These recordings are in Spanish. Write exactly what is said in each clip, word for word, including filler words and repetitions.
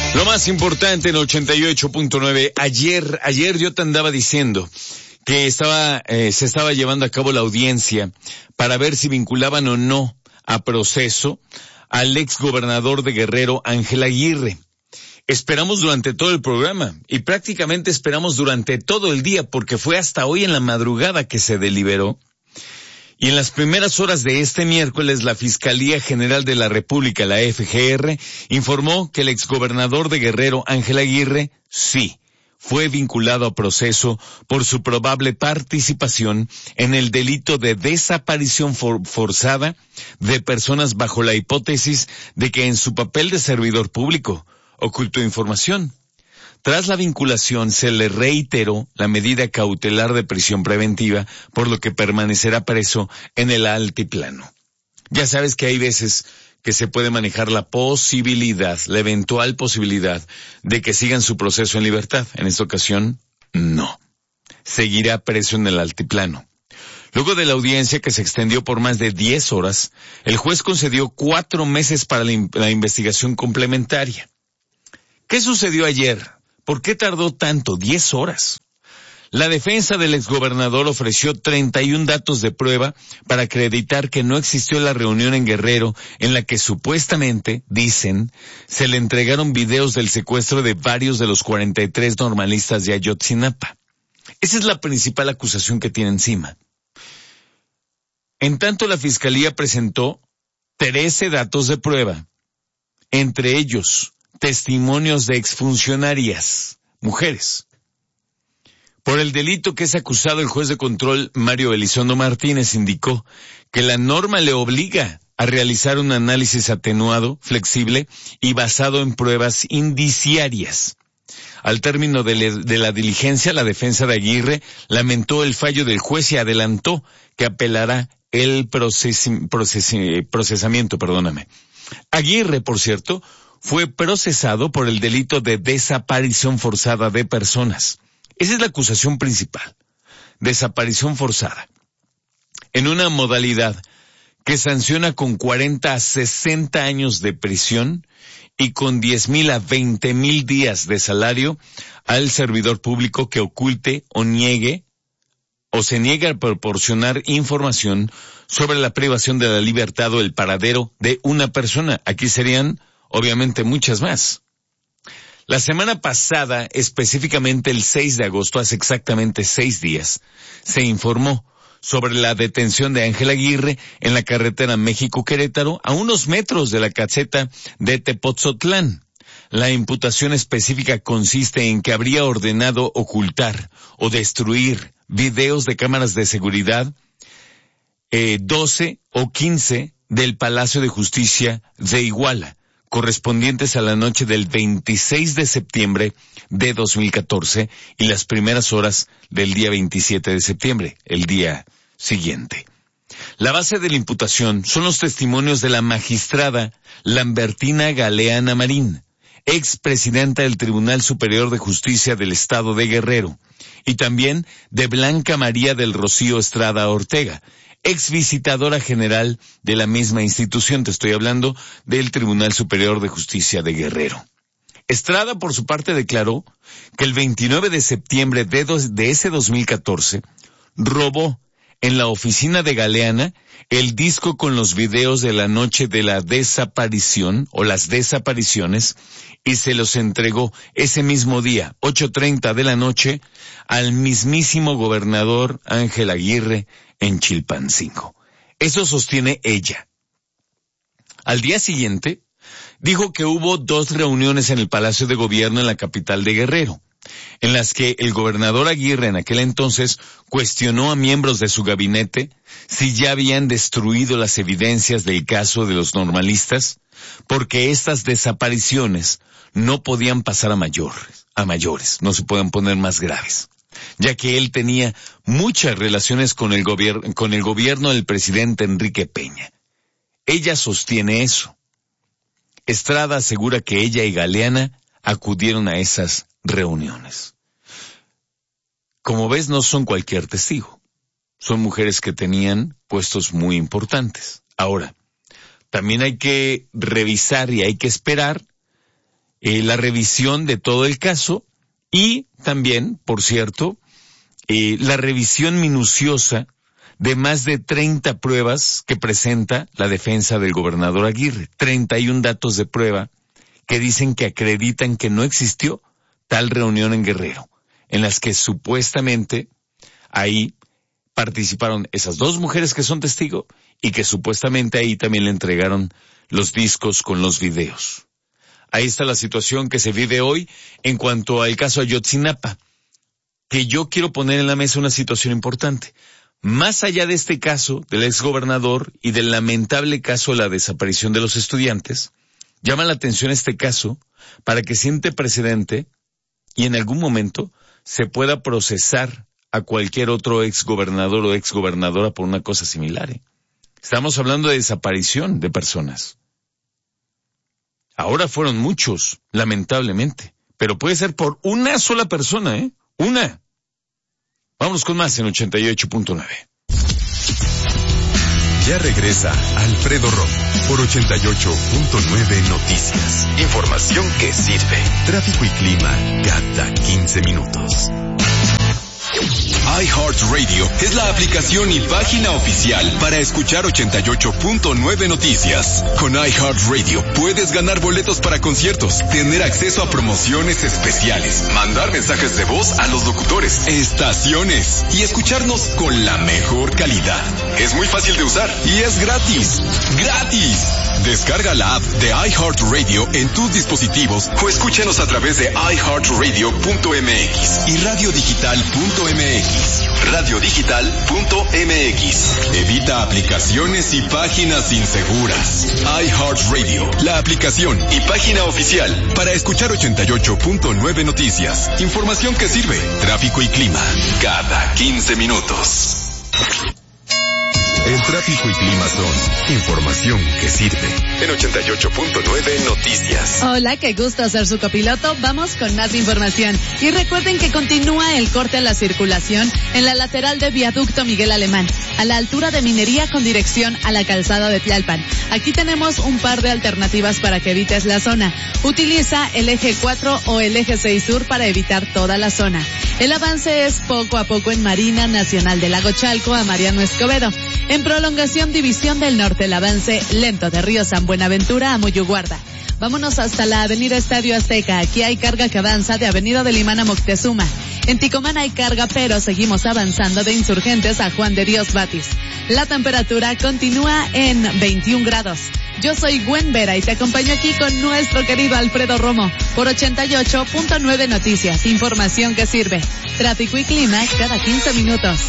Lo más importante en ochenta y ocho punto nueve, ayer, ayer yo te andaba diciendo que estaba, eh, se estaba llevando a cabo la audiencia para ver si vinculaban o no a proceso al ex gobernador de Guerrero, Ángel Aguirre. Esperamos durante todo el programa y prácticamente esperamos durante todo el día porque fue hasta hoy en la madrugada que se deliberó. Y en las primeras horas de este miércoles, la Fiscalía General de la República, la F G R, informó que el exgobernador de Guerrero, Ángel Aguirre, sí, fue vinculado a proceso por su probable participación en el delito de desaparición for- forzada de personas bajo la hipótesis de que en su papel de servidor público ocultó información. Tras la vinculación se le reiteró la medida cautelar de prisión preventiva, por lo que permanecerá preso en el altiplano. Ya sabes que hay veces que se puede manejar la posibilidad, la eventual posibilidad de que sigan su proceso en libertad. En esta ocasión, no. Seguirá preso en el altiplano. Luego de la audiencia, que se extendió por más de diez horas, el juez concedió cuatro meses para la, in- la investigación complementaria. ¿Qué sucedió ayer? ¿Por qué tardó tanto? Diez horas. La defensa del exgobernador ofreció treinta y un datos de prueba para acreditar que no existió la reunión en Guerrero en la que supuestamente, dicen, se le entregaron videos del secuestro de varios de los cuarenta y tres normalistas de Ayotzinapa. Esa es la principal acusación que tiene encima. En tanto, la Fiscalía presentó trece datos de prueba, entre ellos testimonios de exfuncionarias, mujeres. Por el delito que es acusado, el juez de control Mario Elizondo Martínez indicó que la norma le obliga a realizar un análisis atenuado, flexible y basado en pruebas indiciarias. Al término de, le, de la diligencia, la defensa de Aguirre lamentó el fallo del juez y adelantó que apelará el proces, proces, procesamiento, perdóname. Aguirre, por cierto, fue procesado por el delito de desaparición forzada de personas. Esa es la acusación principal, desaparición forzada, en una modalidad que sanciona con cuarenta a sesenta años de prisión y con diez mil a veinte mil días de salario al servidor público que oculte o niegue o se niegue a proporcionar información sobre la privación de la libertad o el paradero de una persona. Aquí serían obviamente muchas más. La semana pasada, específicamente el seis de agosto, hace exactamente seis días, se informó sobre la detención de Ángel Aguirre en la carretera México-Querétaro, a unos metros de la caseta de Tepotzotlán. La imputación específica consiste en que habría ordenado ocultar o destruir videos de cámaras de seguridad eh, doce o quince del Palacio de Justicia de Iguala, correspondientes a la noche del veintiséis de septiembre de dos mil catorce y las primeras horas del día veintisiete de septiembre, el día siguiente. La base de la imputación son los testimonios de la magistrada Lambertina Galeana Marín, expresidenta del Tribunal Superior de Justicia del Estado de Guerrero, y también de Blanca María del Rocío Estrada Ortega, ex visitadora general de la misma institución. Te estoy hablando del Tribunal Superior de Justicia de Guerrero. Estrada, por su parte, declaró que el veintinueve de septiembre de, dos, de ese dos mil catorce robó en la oficina de Galeana el disco con los videos de la noche de la desaparición o las desapariciones y se los entregó ese mismo día, ocho treinta de la noche, al mismísimo gobernador Ángel Aguirre en Chilpancingo. Eso sostiene ella. Al día siguiente, dijo que hubo dos reuniones en el Palacio de Gobierno en la capital de Guerrero, en las que el gobernador Aguirre en aquel entonces cuestionó a miembros de su gabinete si ya habían destruido las evidencias del caso de los normalistas, porque estas desapariciones no podían pasar a mayores, a mayores, no se pueden poner más graves, ya que él tenía muchas relaciones con el gobierno, con el gobierno del presidente Enrique Peña. Ella sostiene eso. Estrada asegura que ella y Galeana acudieron a esas reuniones. Como ves, no son cualquier testigo. Son mujeres que tenían puestos muy importantes. Ahora, también hay que revisar y hay que esperar eh, la revisión de todo el caso y también, por cierto, eh, la revisión minuciosa de más de treinta pruebas que presenta la defensa del gobernador Aguirre. treinta y un datos de prueba que dicen que acreditan que no existió tal reunión en Guerrero, en las que supuestamente ahí participaron esas dos mujeres que son testigo y que supuestamente ahí también le entregaron los discos con los videos. Ahí está la situación que se vive hoy en cuanto al caso Ayotzinapa, que yo quiero poner en la mesa una situación importante. Más allá de este caso del exgobernador y del lamentable caso de la desaparición de los estudiantes, llama la atención este caso para que siente precedente y en algún momento se pueda procesar a cualquier otro exgobernador o exgobernadora por una cosa similar, ¿eh? Estamos hablando de desaparición de personas. Ahora fueron muchos, lamentablemente, pero puede ser por una sola persona, ¿eh? Una. Vámonos con más en ochenta y ocho punto nueve. Ya regresa Alfredo Romo por ochenta y ocho punto nueve Noticias. Información que sirve. Tráfico y clima cada quince minutos. iHeartRadio es la aplicación y página oficial para escuchar ochenta y ocho punto nueve Noticias. Con iHeartRadio puedes ganar boletos para conciertos, tener acceso a promociones especiales, mandar mensajes de voz a los locutores, estaciones y escucharnos con la mejor calidad. Es muy fácil de usar y es gratis. ¡Gratis! Descarga la app de iHeartRadio en tus dispositivos o escúchanos a través de i heart radio punto m x y radio digital punto m x. radio digital punto m x. Evita aplicaciones y páginas inseguras. iHeartRadio, la aplicación y página oficial para escuchar ochenta y ocho punto nueve Noticias. Información que sirve. Tráfico y clima cada quince minutos. El tráfico y clima son información que sirve. En ochenta y ocho punto nueve Noticias. Hola, qué gusto ser su copiloto. Vamos con más información. Y recuerden que continúa el corte a la circulación en la lateral de Viaducto Miguel Alemán, a la altura de Minería con dirección a la calzada de Tlalpan. Aquí tenemos un par de alternativas para que evites la zona. Utiliza el eje cuatro o el eje seis sur para evitar toda la zona. El avance es poco a poco en Marina Nacional de Lago Chalco a Mariano Escobedo. En prolongación División del Norte, el avance lento de Río San Buenaventura a Moyoguarda. Vámonos hasta la avenida Estadio Azteca. Aquí hay carga que avanza de avenida de Limán a Moctezuma. En Ticomán hay carga, pero seguimos avanzando de Insurgentes a Juan de Dios Batis. La temperatura continúa en veintiún grados. Yo soy Gwen Vera y te acompaño aquí con nuestro querido Alfredo Romo por ochenta y ocho punto nueve Noticias. Información que sirve. Tráfico y clima cada quince minutos.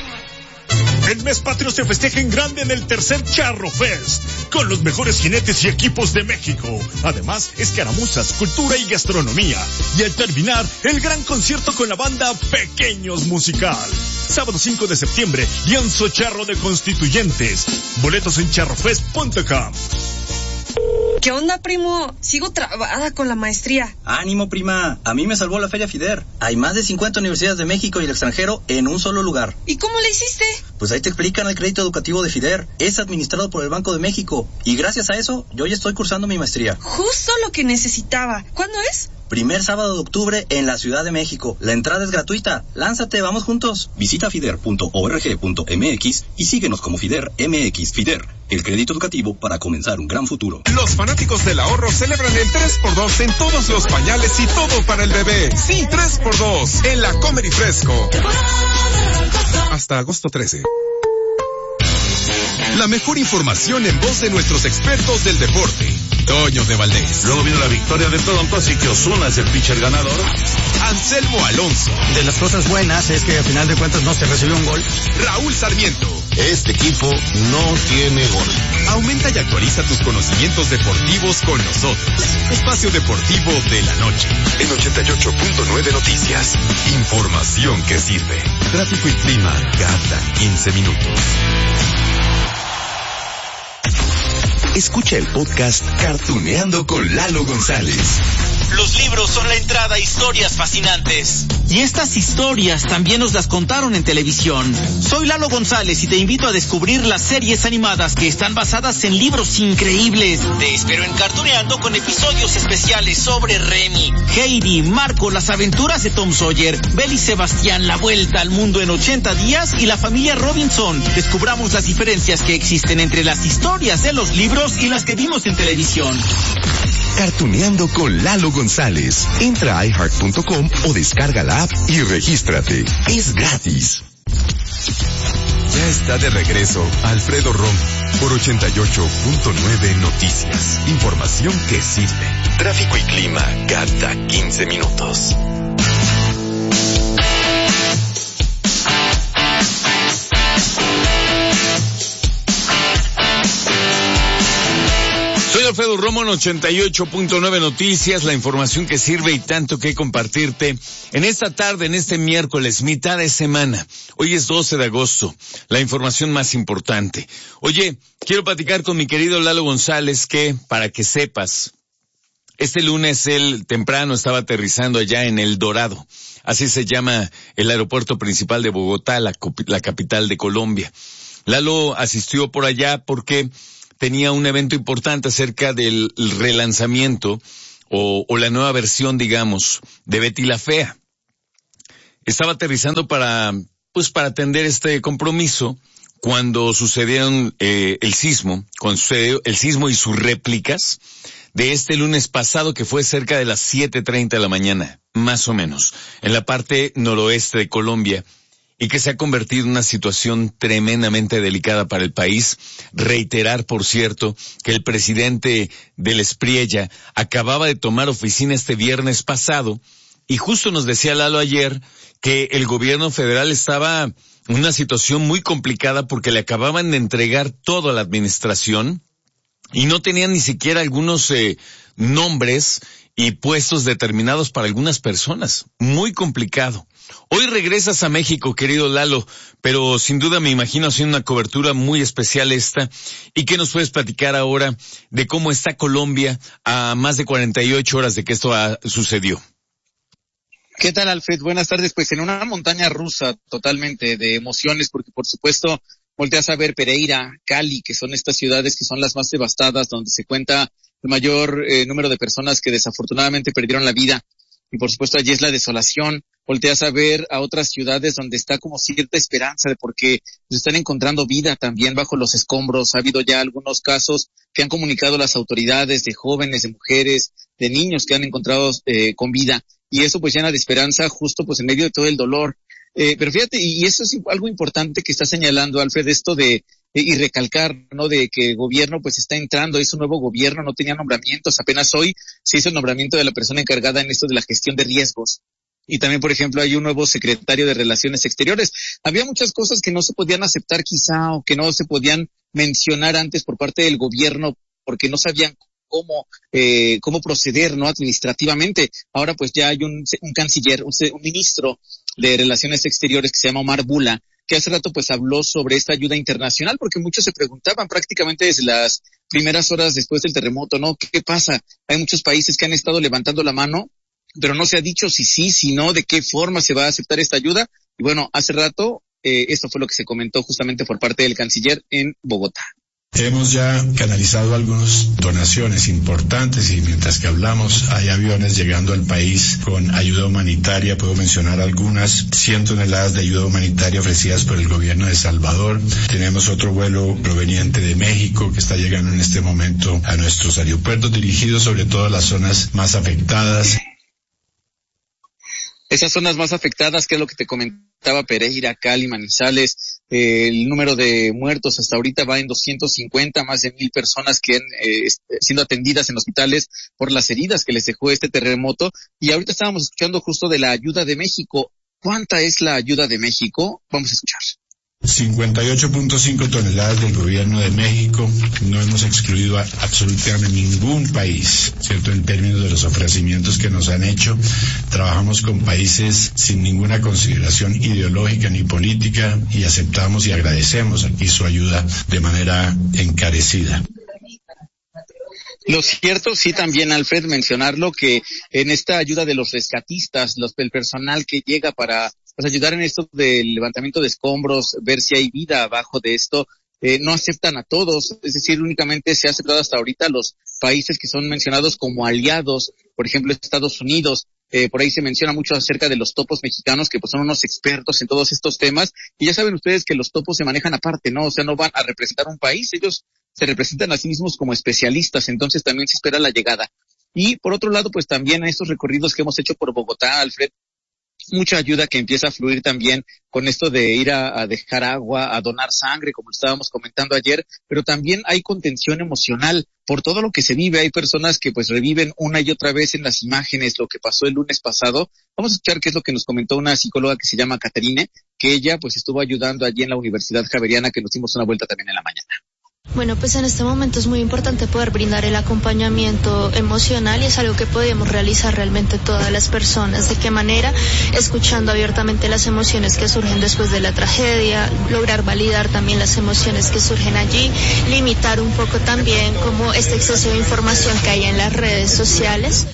El mes patrio se festeja en grande en el tercer Charro Fest, con los mejores jinetes y equipos de México. Además, escaramuzas, cultura y gastronomía. Y al terminar, el gran concierto con la banda Pequeños Musical. Sábado cinco de septiembre, Lienzo Charro de Constituyentes. Boletos en charro fest punto com. ¿Qué onda, primo? Sigo trabada con la maestría. Ánimo, prima. A mí me salvó la Feria FIDER. Hay más de cincuenta universidades de México y el extranjero en un solo lugar. ¿Y cómo le hiciste? Pues ahí te explican. El crédito educativo de FIDER es administrado por el Banco de México. Y gracias a eso, yo ya estoy cursando mi maestría. Justo lo que necesitaba. ¿Cuándo es? Primer sábado de octubre en la Ciudad de México. La entrada es gratuita. Lánzate, vamos juntos. Visita fider punto org punto m x y síguenos como FIDER M X. FIDER, el crédito educativo para comenzar un gran futuro. Los fanáticos del ahorro celebran el tres por dos en todos los pañales y todo para el bebé. Sí, tres por dos en la Comer y Fresco. Hasta agosto trece. La mejor información en voz de nuestros expertos del deporte. Toño de Valdés. Luego vino la victoria de Toronto, así que Ozuna es el pitcher ganador. Anselmo Alonso. De las cosas buenas es que al final de cuentas no se recibió un gol. Raúl Sarmiento. Este equipo no tiene gol. Aumenta y actualiza tus conocimientos deportivos con nosotros. Espacio Deportivo de la Noche. En ochenta y ocho punto nueve Noticias. Información que sirve. Tráfico y clima cada quince minutos. Escucha el podcast Cartuneando con Lalo González. Los libros son la entrada a historias fascinantes. Y estas historias también nos las contaron en televisión. Soy Lalo González y te invito a descubrir las series animadas que están basadas en libros increíbles. Te espero en Cartuneando con episodios especiales sobre Remy, Heidi, Marco, las aventuras de Tom Sawyer, Belle y Sebastián, la vuelta al mundo en ochenta días y la familia Robinson. Descubramos las diferencias que existen entre las historias de los libros y las que vimos en televisión. Cartuneando con Lalo González. Entra a i heart punto com o descarga la app y regístrate. Es gratis. Ya está de regreso Alfredo Romo por ochenta y ocho punto nueve Noticias. Información que sirve. Tráfico y clima cada quince minutos. Soy Alfredo Romo en ochenta y ocho punto nueve Noticias, la información que sirve y tanto que compartirte en esta tarde, en este miércoles, mitad de semana. Hoy es doce de agosto, la información más importante. Oye, quiero platicar con mi querido Lalo González que, para que sepas, este lunes él temprano estaba aterrizando allá en El Dorado. Así se llama el aeropuerto principal de Bogotá, la, la capital de Colombia. Lalo asistió por allá porque tenía un evento importante acerca del relanzamiento o, o la nueva versión, digamos, de Betty la Fea. Estaba aterrizando para, pues, para atender este compromiso cuando sucedieron eh, el sismo, cuando sucedió el sismo y sus réplicas de este lunes pasado, que fue cerca de las siete treinta de la mañana, más o menos, en la parte noroeste de Colombia, y que se ha convertido en una situación tremendamente delicada para el país. Reiterar, por cierto, que el presidente del Espriella acababa de tomar oficina este viernes pasado, y justo nos decía Lalo ayer que el gobierno federal estaba en una situación muy complicada porque le acababan de entregar toda la administración y no tenían ni siquiera algunos eh, nombres y puestos determinados para algunas personas. Muy complicado. Hoy regresas a México, querido Lalo, pero sin duda me imagino haciendo una cobertura muy especial esta. ¿Y qué nos puedes platicar ahora de cómo está Colombia a más de cuarenta y ocho horas de que esto ha, sucedió? ¿Qué tal, Alfred? Buenas tardes. Pues en una montaña rusa totalmente de emociones, porque por supuesto volteas a ver Pereira, Cali, que son estas ciudades que son las más devastadas, donde se cuenta el mayor eh, número de personas que desafortunadamente perdieron la vida. Y por supuesto allí es la desolación. Volteas a ver a otras ciudades donde está como cierta esperanza de porque se están encontrando vida también bajo los escombros. Ha habido ya algunos casos que han comunicado las autoridades de jóvenes, de mujeres, de niños que han encontrado eh, con vida. Y eso pues llena de esperanza justo pues en medio de todo el dolor. Eh, pero fíjate, y eso es algo importante que está señalando Alfred, esto de, de, y recalcar, ¿no? De que el gobierno pues está entrando, es un nuevo gobierno, no tenía nombramientos, apenas hoy se hizo el nombramiento de la persona encargada en esto de la gestión de riesgos. Y también, por ejemplo, hay un nuevo secretario de Relaciones Exteriores. Había muchas cosas que no se podían aceptar quizá o que no se podían mencionar antes por parte del gobierno porque no sabían cómo eh, cómo proceder, ¿no? Administrativamente. Ahora pues ya hay un, un canciller, un, un ministro de Relaciones Exteriores que se llama Omar Bula, que hace rato pues habló sobre esta ayuda internacional, porque muchos se preguntaban prácticamente desde las primeras horas después del terremoto, ¿no? ¿Qué pasa? Hay muchos países que han estado levantando la mano, pero no se ha dicho si sí, si no, de qué forma se va a aceptar esta ayuda. Y bueno, hace rato eh, esto fue lo que se comentó justamente por parte del canciller en Bogotá. Hemos ya canalizado algunas donaciones importantes y mientras que hablamos hay aviones llegando al país con ayuda humanitaria. Puedo mencionar algunas, cien toneladas de ayuda humanitaria ofrecidas por el gobierno de Salvador. Tenemos otro vuelo proveniente de México que está llegando en este momento a nuestros aeropuertos, dirigidos sobre todo a las zonas más afectadas. Esas zonas más afectadas, que es lo que te comentaba, Pereira, Cali, Manizales, eh, el número de muertos hasta ahorita va en doscientos cincuenta, más de mil personas que han eh, siendo atendidas en hospitales por las heridas que les dejó este terremoto. Y ahorita estábamos escuchando justo de la ayuda de México. ¿Cuánta es la ayuda de México? Vamos a escuchar. cincuenta y ocho punto cinco toneladas del gobierno de México. No hemos excluido a absolutamente ningún país, ¿cierto? En términos de los ofrecimientos que nos han hecho, trabajamos con países sin ninguna consideración ideológica ni política y aceptamos y agradecemos aquí su ayuda de manera encarecida. Lo cierto, sí, también, Alfred, mencionarlo, que en esta ayuda de los rescatistas, los, el personal que llega para pues, ayudar en esto del levantamiento de escombros, ver si hay vida abajo de esto, eh, no aceptan a todos, es decir, únicamente se ha aceptado hasta ahorita los países que son mencionados como aliados, por ejemplo, Estados Unidos. Eh, por ahí se menciona mucho acerca de los topos mexicanos, que pues son unos expertos en todos estos temas, y ya saben ustedes que los topos se manejan aparte, ¿no? O sea, no van a representar un país, ellos se representan a sí mismos como especialistas, entonces también se espera la llegada. Y por otro lado, pues también a estos recorridos que hemos hecho por Bogotá, Alfred, mucha ayuda que empieza a fluir también con esto de ir a, a dejar agua, a donar sangre, como estábamos comentando ayer, pero también hay contención emocional por todo lo que se vive. Hay personas que pues reviven una y otra vez en las imágenes lo que pasó el lunes pasado. Vamos a escuchar qué es lo que nos comentó una psicóloga que se llama Caterine, que ella pues estuvo ayudando allí en la Universidad Javeriana, que nos dimos una vuelta también en la mañana. Bueno, pues en este momento es muy importante poder brindar el acompañamiento emocional y es algo que podemos realizar realmente todas las personas. ¿De qué manera? Escuchando abiertamente las emociones que surgen después de la tragedia, lograr validar también las emociones que surgen allí, limitar un poco también como este exceso de información que hay en las redes sociales.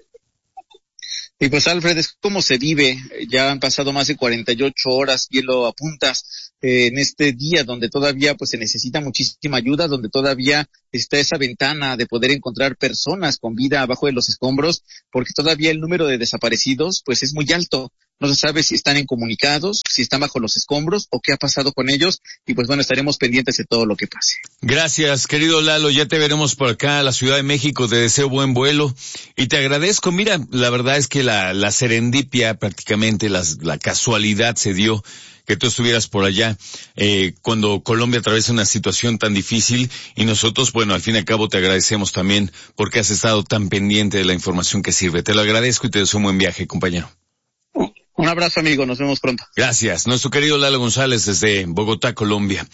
Y pues, Alfred, es como se vive. Ya han pasado más de cuarenta y ocho horas, bien lo apuntas, eh, en este día donde todavía pues se necesita muchísima ayuda, donde todavía está esa ventana de poder encontrar personas con vida abajo de los escombros, porque todavía el número de desaparecidos pues es muy alto. No se sabe si están incomunicados, si están bajo los escombros o qué ha pasado con ellos. Y pues bueno, estaremos pendientes de todo lo que pase. Gracias, querido Lalo. Ya te veremos por acá a la Ciudad de México. Te deseo buen vuelo y te agradezco. Mira, la verdad es que la, la serendipia, prácticamente las, la casualidad se dio que tú estuvieras por allá eh, cuando Colombia atraviesa una situación tan difícil, y nosotros, bueno, al fin y al cabo te agradecemos también porque has estado tan pendiente de la información que sirve. Te lo agradezco y te deseo un buen viaje, compañero. Un abrazo, amigo. Nos vemos pronto. Gracias. Nuestro querido Lalo González desde Bogotá, Colombia.